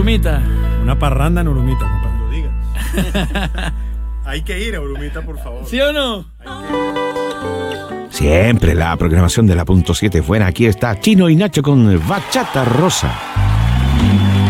Urumita. Una parranda en Urumita, compadre. Lo digas. Hay que ir a Urumita, por favor. ¿Sí o no? Siempre la programación de la .7 es buena. Aquí está Chino y Nacho con Bachata Rosa.